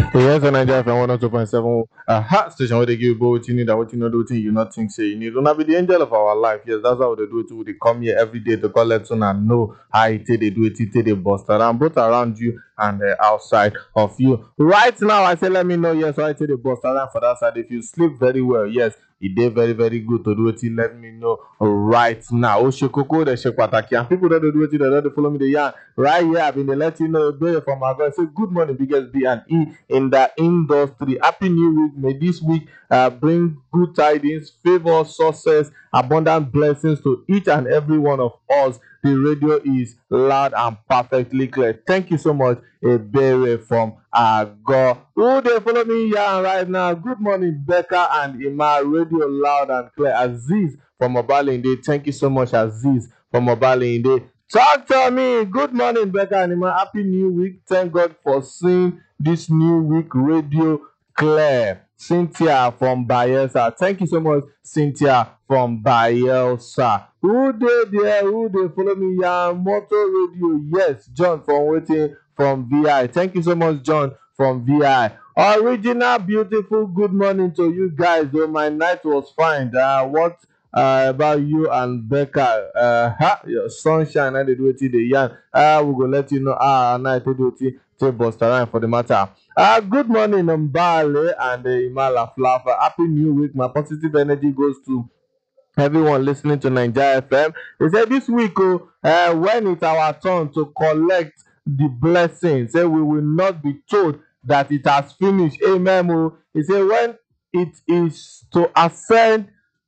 Yes, and Nigeria FM 102.7 hot station where they give you both what you need and what you know, do thing you not think say you need. Don't be the angel of our life. Yes, that's how they do it. They come here every day to collect on and know how it they do it, they bust around, both around you and outside of you. Right now, I say let me know, yes, why they bust around for that side. If you sleep very well, yes, it did very, very good to do it. Let me know right now. Oshikoko, the Shekpataki, and people that do it, they don't follow me the yarn. Right here, I've been let you know from my God. Say good morning, biggest B and E in the industry. Happy New Week. May this week bring good tidings, favor, success, abundant blessings to each and every one of us. The radio is loud and perfectly clear. Thank you so much, Ebere from Ago. Who they follow me here right now? Good morning, Becca and Ima. Radio loud and clear. Aziz from Obalinde. Thank you so much, Aziz from Obalinde. Talk to me. Good morning, Becca and Ima. Happy New Week. Thank God for seeing this new week radio clear. Cynthia from Bayelsa. Thank you so much, Cynthia from Bayelsa. Who they there? Who they follow me here? Motor Radio. Yes, John from waiting from VI. Thank you so much, John from VI. Original beautiful good morning to you guys. Though my night was fine. What about you and Becca? Your sunshine and the do it the yarn. We go let you know. Night do it to bust around for the matter. Good morning, Mbale and Imala Flafa. Happy New Week. My positive energy goes to everyone listening to Nigeria FM. He said this week, when it's our turn to collect the blessings, say we will not be told that it has finished. Amen. He said when it is to ascend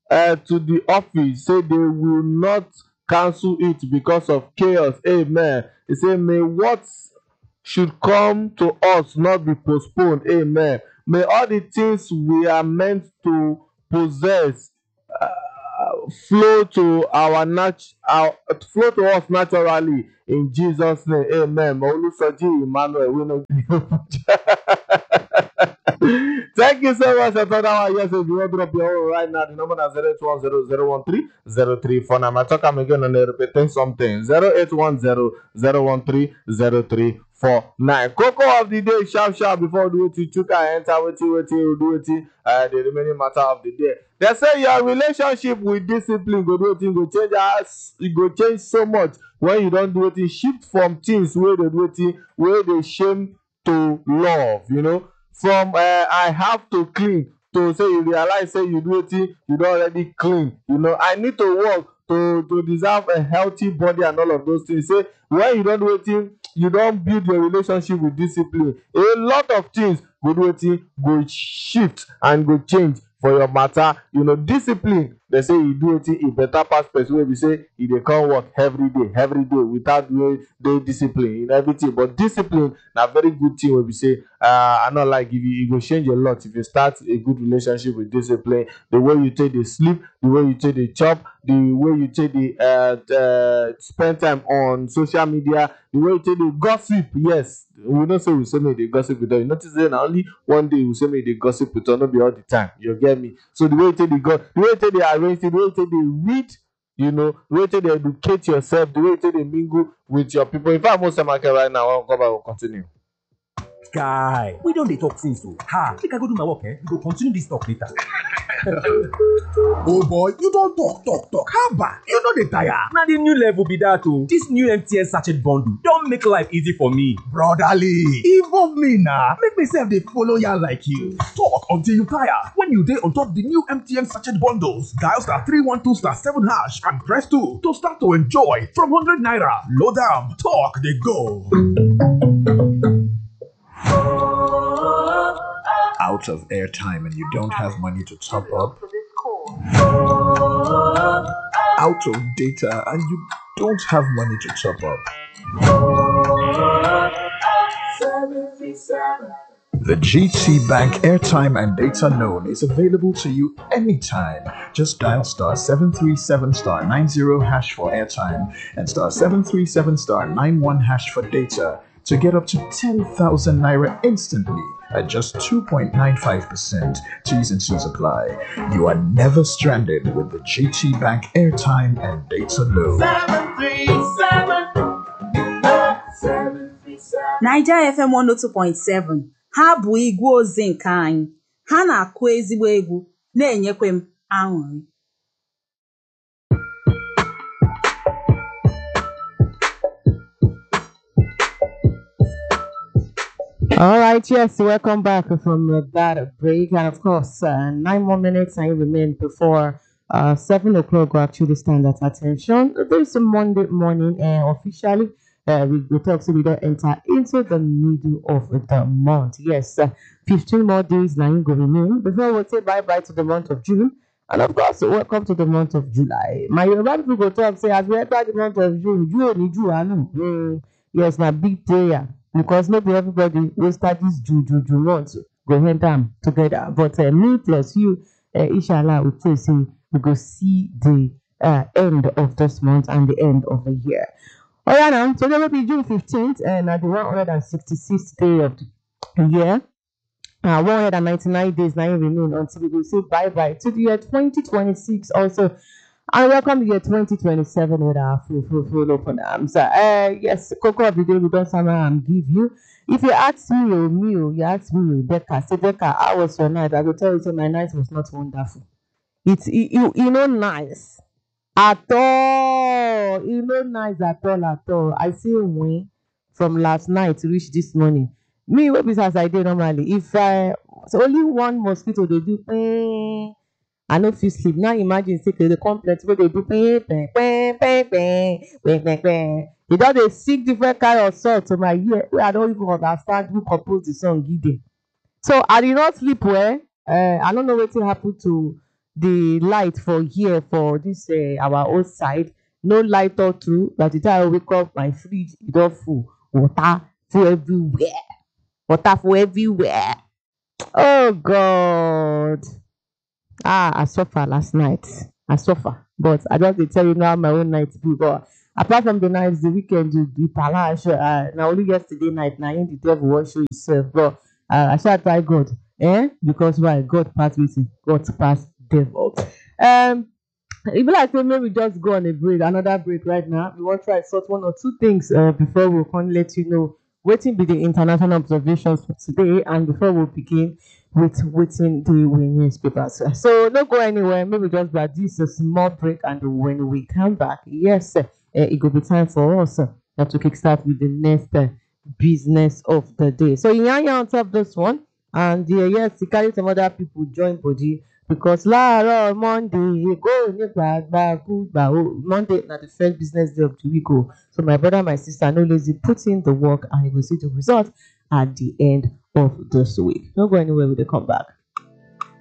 to the office, say they will not cancel it because of chaos. Amen. He said, may what should come to us not be postponed. Amen. May all the things we are meant to possess flow to flow to us naturally in Jesus' name. Amen. Olusoji Emmanuel, we know. Thank you so much. I thought that yes, if you want to drop your own right now, the number is 081001303. Now, I talk again and repeating something. 08100130349. Coco of the day, sharp before do it. Chuka enter with you, do it. The remaining matter of the day. They say your relationship with discipline go do it, go change us, it go change so much when you don't do it. Shift from things where they do it, where they shame to love, from I have to clean to say you realize say you do it, you don't already clean. I need to work to deserve a healthy body and all of those things. Say when you don't do it, you don't build your relationship with discipline. A lot of things go do it, go shift and go change for your matter. Discipline, they say you do it, it better pass person wey be say e dey come work every day without doing discipline in everything. But discipline na very good thing wey be say I not like if you go change a lot if you start a good relationship with discipline. The way you take the sleep, the way you take the chop, the way you take the spend time on social media, the way you take the gossip. Yes, we don't say we say me the gossip with you notice that na only one day we say me the gossip with not be all the time. You get me? So the way you take the way you take the arrange, the way you take the read, the way you take the educate yourself, the way you take the mingle with your people. If I'm most market right now, I'll come back and continue. Guy, we don't dey talk since o. Make I go do my work, we go continue this talk later. Oh boy, you don talk. Haba, you no dey tire. Na the new level be that o. This new MTN sachet bundle don make life easy for me. Brotherly, involve me na. Make me sef dey follow ya like you. Talk until you tire. When you dey on top the new MTN sachet bundles, dial *312*7# and press 2 to start to enjoy from 100 naira. Load am, talk dey go. Out of airtime and you don't have money to top up? Out of data and you don't have money to top up? The GT Bank airtime and data loan is available to you anytime. Just dial *737*90# for airtime and *737*91# for data to get up to 10,000 naira instantly at just 2.95%. T's and C's apply. You are never stranded with the GT Bank airtime and data loan. 737 Niger FM 102.7. ha bụ igwe ozi nke anyị, ha na-akụ ezigbo egwu na-enyekwa m aṅụrị. All right, yes, welcome back from that break. And of course, 9 more minutes and remain before 7 o'clock will actually stand at attention. This Monday morning, officially, we talk so we don't enter into the middle of the month. Yes, 15 more days now go remain before we say bye-bye to the month of June. And of course, welcome to the month of July. My Yoruba people go talk say, as we enter the month of June, yes, my big prayer. Because maybe everybody will start this Juju month, go hand them together. But me plus you, inshallah, we say we go see the end of this month and the end of the year. All right, now, so there will be June 15th and the 166th day of the year. 199 days now remain until we will say bye-bye to the year 2026 also. And welcome the year 2027 with our full open arms. Yes, Coco of the day we don't somehow give you. If you ask me or me, you ask me, Becca, say Becca, how was your night? I will tell you, so my night was not wonderful. It's you know nice at all. You know nice at all. I see win from last night to reach this morning. Me, what besides I did normally. If so only one mosquito they do. I no fit sleep. Now imagine say the complex where they do they don dey sing different kind of song to my ear wey I don't even understand who composed the song give them. So I did not sleep well. I don't know wetin happen to the light for here for this our old side. No light all through. By the time I wake up, my fridge is all full. Water full everywhere. Water full everywhere. Oh God. I suffer last night. I suffer. But I just dey tell you now my own night be. But apart from the nights, the weekend, the palace, now only yesterday night, now in the devil will show himself. But I shall try God. Because why? God pass with him. God pass devil. It be like say maybe we just go on a break, another break right now. We want to try to sort one or two things before we can let you know wetin be the international observations for today, and before we begin with wetin the newspapers. So don't go anywhere. Maybe just by this a small break, and when we come back, yes, it will be time for us to kickstart with the next business of the day. So Yanya on top of this one, and yes, you carry some other people join body. Because Monday, Monday na the first business day of the week. So my brother, my sister, no lazy, put in the work and you will see the result at the end of this week. Don't go anywhere with the come back.